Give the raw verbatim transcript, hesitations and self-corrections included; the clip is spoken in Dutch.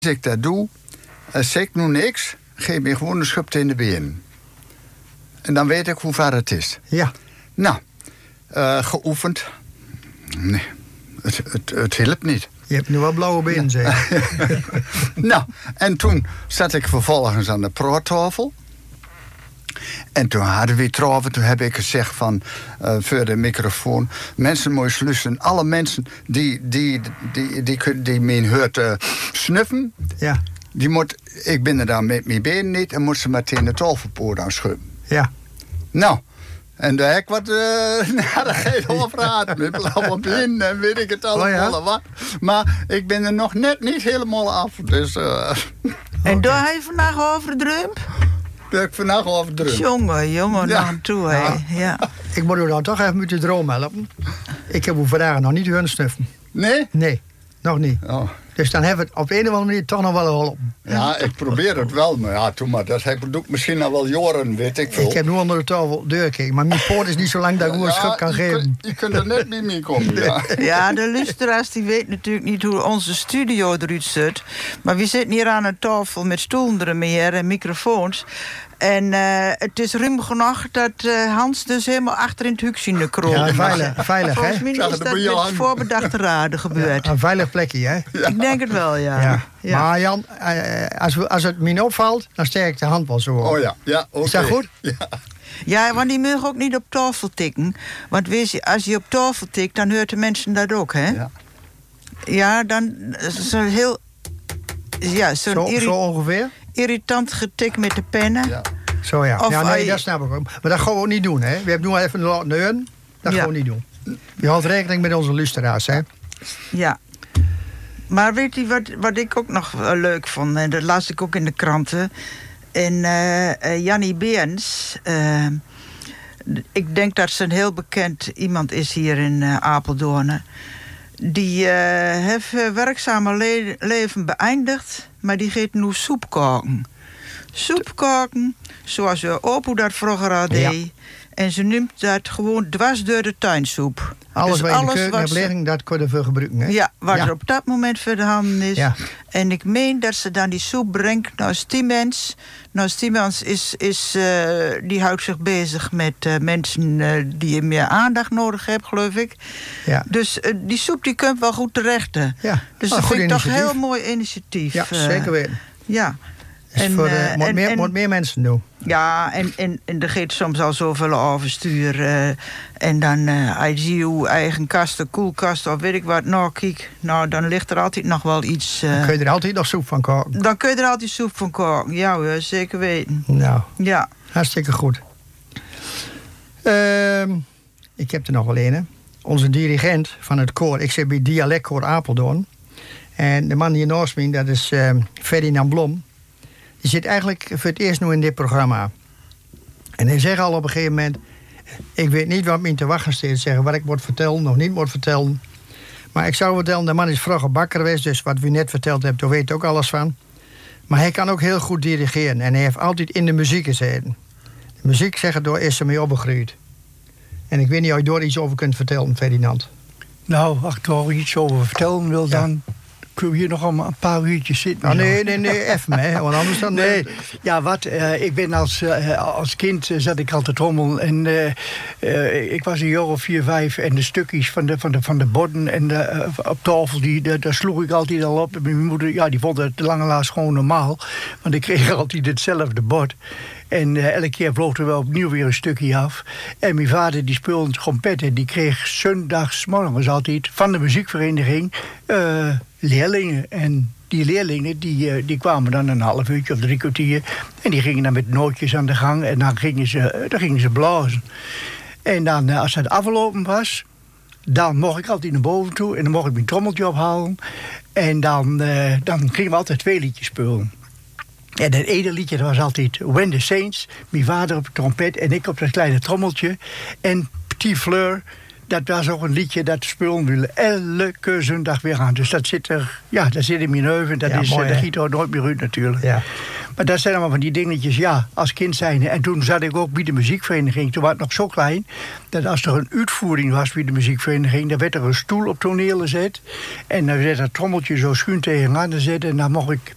ik dat doe, als ik nu niks, geef me gewoon een schub in de benen. En dan weet ik hoe ver het is. Ja. Nou, uh, geoefend. Nee, het, het, het hielp niet. Je hebt nu wel blauwe benen, zeg. Nou, en toen zat ik vervolgens aan de praattafel. En toen hadden we trouwen, toen heb ik gezegd van, uh, voor de microfoon, mensen mooi luisteren. Alle mensen die, die, die, die, die, die mijn hoort uh, snuffen, ja. die moet, ik ben er dan met mijn benen niet en moet ze meteen de tafelpoort aan schubben. Ja. Nou, en daar heb ik wat, uh, nou, daar ga je over praten, met blauwe benen en weet ik het allemaal oh, ja? wat. Maar ik ben er nog net niet helemaal af, dus... Uh, en okay. Daar heb je vandaag over gedreumd? Daar heb ik vandaag over gedreumd. Jongen, jongen, ja. Naar toe, hè. Ja. Ja. Ik moet u dan toch even met de droom helpen. Ik heb u vandaag nog niet hun snuffen. Nee? Nee, nog niet. Oh. Dus dan hebben we het op een of andere manier toch nog wel geholpen. Ja, ik probeer het wel, maar ja, toen maar. Dat heb ik misschien al wel jaren, weet ik veel. Ik heb nu onder de tafel deur gekeken, maar mijn poort is niet zo lang dat ik ja, een schub kan je geven. Kun, je kunt er net niet mee komen, ja. Ja, de luisteraars die weten natuurlijk niet hoe onze studio eruit ziet. Maar we zitten hier aan een tafel met stoelen ermee en microfoons. En uh, het is ruim genoeg dat uh, Hans dus helemaal achter in het hukje kroop. Ja, veilig, veilig hè? Volgens mij is dat met voorbedachte raden gebeurd. Ja, een veilig plekje, hè? Ja. Ik denk het wel, ja. ja. ja. Maar Jan, uh, als, we, als het me opvalt, dan sterk ik de hand wel zo op. Oh ja, ja, oké. Is dat goed? Ja. Ja, want die mogen ook niet op tafel tikken. Want weet je, als je op tafel tikt, dan hoort de mensen dat ook, hè? Ja, ja dan is het heel... Ja, zo'n zo, irri- zo ongeveer? irritant getik met de pennen. Ja. Zo ja. Of ja, nee, je... dat snap ik ook. Maar dat gaan we ook niet doen, hè? We hebben nu even laten neuren. Dat ja. gaan we niet doen. Je houdt rekening met onze luisteraars, hè? Ja. Maar weet je wat, wat ik ook nog leuk vond? En dat las ik ook in de kranten. En uh, uh, Jannie Beens... Uh, ik denk dat ze een heel bekend iemand is hier in uh, Apeldoorn. Die uh, heeft uh, werkzame le- leven beëindigd, maar die gaat nu soep koken. Soep koken, zoals uh, Opo dat vroeger al deed. Ja. En ze noemt dat gewoon dwars door de tuinsoep. Alles dus wat in de keuken wat hebt liggen, dat kunnen we gebruiken, hè? Ja, wat ja. er op dat moment voor de handen is. Ja. En ik meen dat ze dan die soep brengt naar Stiemens. Nou, Stiemens is, is, uh, die houdt zich bezig met uh, mensen uh, die meer aandacht nodig hebben, geloof ik. Ja. Dus uh, die soep die kunt wel goed terechten. Ja. Dus oh, dat vind ik toch een heel initiatief. mooi initiatief. Ja, uh, zeker weten. Ja. Dus en, voor de, uh, moet, en, meer, en, moet meer mensen doen. Ja, en, en, en er gaat soms al zoveel overstuur. Uh, en dan uh, als je je eigen kasten, koelkasten of weet ik wat, nou kijk, nou dan ligt er altijd nog wel iets. Uh, dan kun je er altijd nog soep van koken. Dan kun je er altijd soep van koken, ja hoor, zeker weten. Nou, ja. Hartstikke goed. Uh, ik heb er nog wel een, hè. Onze dirigent van het koor, ik zit bij Dialectkoor Apeldoorn. En de man hier naast me, dat is uh, Ferdinand Blom. Die zit eigenlijk voor het eerst nu in dit programma. En hij zegt al op een gegeven moment... ik weet niet wat me te wachten staat. Zeggen wat ik moet vertellen, nog niet moet vertellen. Maar ik zou vertellen, de man is vroeger bakker geweest. Dus wat u net verteld hebt, daar weet hij ook alles van. Maar hij kan ook heel goed dirigeren. En hij heeft altijd in de muziek gezeten. De muziek, zeggen door, is er mee opgegroeid. En ik weet niet of je daar iets over kunt vertellen, Ferdinand. Nou, als ik er iets over vertellen wil, ja. dan... kun je hier nog een paar uurtjes zitten? Oh, nee, nee, nee, even, hè. Want anders dan... Nee, ja, wat, uh, ik ben als, uh, als kind uh, zat ik altijd trommel. En uh, uh, ik was een jaar of vier, vijf. En de stukjes van de, van de, van de borden en de, uh, op tafel, die, de, daar sloeg ik altijd al op. En mijn moeder, ja, die vond het lange laas gewoon normaal. Want ik kreeg altijd hetzelfde bord. En uh, elke keer vloog er wel opnieuw weer een stukje af. En mijn vader die speelde trompet. En die kreeg zondagsmorgens altijd van de muziekvereniging uh, leerlingen. En die leerlingen die, uh, die kwamen dan een half uurtje of drie kwartier. En die gingen dan met nootjes aan de gang. En dan gingen ze, dan gingen ze blazen. En dan, uh, als het afgelopen was, dan mocht ik altijd naar boven toe. En dan mocht ik mijn trommeltje ophalen. En dan, uh, dan gingen we altijd twee liedjes spelen. En het ene liedje dat was altijd When the Saints. Mijn vader op de trompet en ik op dat kleine trommeltje. En Petit Fleur, dat was ook een liedje dat spelen we elke zondag weer aan. Dus dat zit er, ja, dat zit in mijn neuven. Dat, ja, is, mooi, dat giet er nooit meer uit natuurlijk. Ja. Maar dat zijn allemaal van die dingetjes, ja, als kind zijn. En toen zat ik ook bij de muziekvereniging. Toen was het nog zo klein, dat als er een uitvoering was bij de muziekvereniging, dan werd er een stoel op toneel gezet. En dan werd dat trommeltje zo schuin tegenaan gezet. En dan mocht ik